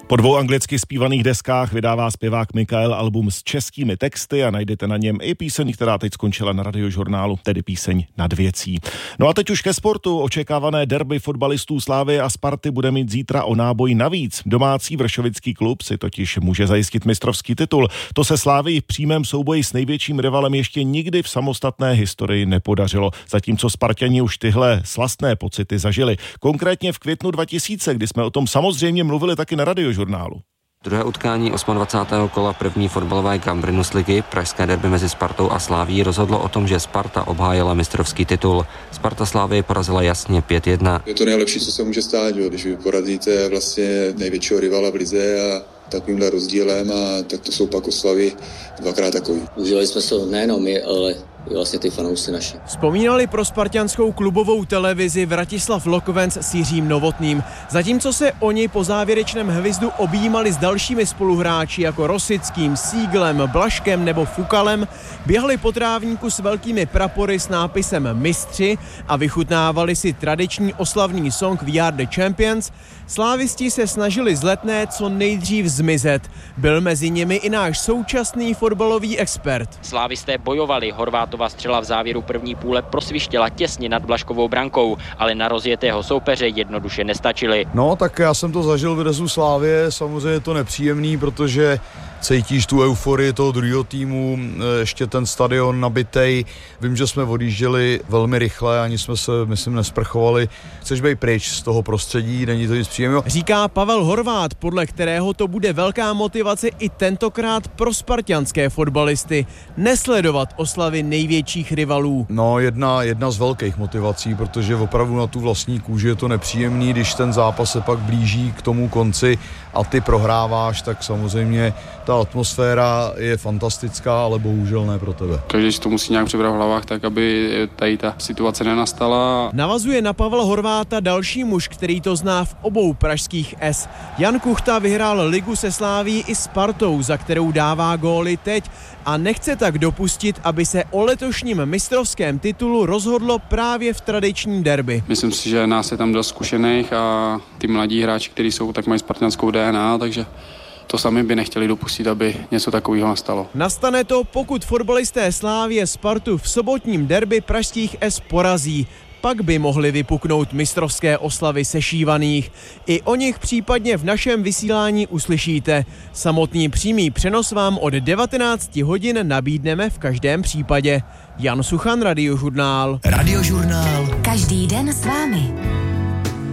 Po 2 anglicky zpívaných deskách vydává zpěvák Mikael album s českými texty a najdete na něm i píseň, která teď skončila na Radiožurnálu, tedy píseň Nad věcí. No a teď už ke sportu. Očekávané derby fotbalistů Slavie a Sparty bude mít zítra o náboj navíc. Domácí vršovický klub si totiž může zajistit mistrovský titul. To se Slavii v přímém souboji s největším rivalem ještě nikdy v samostatné historii nepodařilo. Zatímco Sparťani už tyhle slastné pocity zažili. Konkrétně v květnu 2000, kdy jsme o tom samozřejmě mluvili taky na Radiožurnálu. Druhé utkání 28. kola první fotbalové Gambrinus ligy, pražské derby mezi Spartou a Slavií, rozhodlo o tom, že Sparta obhájila mistrovský titul. Sparta Slavii porazila jasně 5-1. Je to nejlepší, co se může stát, jo? Když vy porazíte vlastně největšího rivala v lize a takovýmhle rozdílem, a tak to jsou pak oslavy dvakrát takový. Užívali jsme se nejenom my, ale i vlastně ty fanoušci naši. Vzpomínali pro spartianskou klubovou televizi Vratislav Lokvenc s Jiřím Novotným. Zatímco se oni po závěrečném hvizdu objímali s dalšími spoluhráči jako Rosickým, Síglem, Blaškem nebo Fukalem, běhali po trávníku s velkými prapory s nápisem Mistři a vychutnávali si tradiční oslavný song We Are the Champions, slávisti se snažili z Letné co nejdřív zmizet. Byl mezi nimi i náš současný fotbalový expert. Slávisté bojovali, Horvátova střela v závěru první půle prosvištěla těsně nad Blaškovou brankou, ale na rozjetého soupeře jednoduše nestačili. No, tak já jsem to zažil v dresu Slávie, samozřejmě je to nepříjemný, protože cítíš tu euforii toho druhého týmu, ještě ten stadion nabitej. Vím, že jsme odjížděli velmi rychle, ani jsme se, myslím, nesprchovali. Chceš být pryč z toho prostředí, není to nic příjemného. Říká Pavel Horvát, podle kterého to bude velká motivace i tentokrát pro spartianské fotbalisty. Nesledovat oslavy největších rivalů. No, jedna z velkých motivací, protože opravdu na tu vlastní kůži je to nepříjemný, když ten zápas se pak blíží k tomu konci a ty prohráváš, tak samozřejmě ta atmosféra je fantastická, ale bohužel ne pro tebe. Každý si to musí nějak přebrat v hlavách, tak aby tady ta situace nenastala. Navazuje na Pavla Horváta další muž, který to zná v obou pražských S. Jan Kuchta vyhrál ligu se Slavií i Spartou, za kterou dává góly teď a nechce tak dopustit, aby se o letošním mistrovském titulu rozhodlo právě v tradiční derby. Myslím si, že nás je tam dost zkušených a ty mladí hráči, kteří jsou, tak mají spartanskou DNA, takže to sami by nechtěli dopustit, aby něco takového nastalo. Nastane to, pokud fotbalisté Slavie Spartu v sobotním derby pražských S porazí. Pak by mohly vypuknout mistrovské oslavy sešívaných. I o nich případně v našem vysílání uslyšíte. Samotný přímý přenos vám od 19 hodin nabídneme v každém případě. Jan Suchan, Radiožurnál. Radiožurnál. Každý den s vámi.